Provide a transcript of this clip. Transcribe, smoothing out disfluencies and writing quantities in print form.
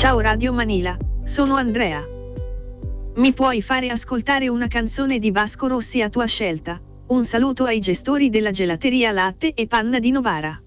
Ciao Radio Manila, sono Andrea. Mi puoi fare ascoltare una canzone di Vasco Rossi a tua scelta? Un saluto ai gestori della gelateria Latte e Panna di Novara.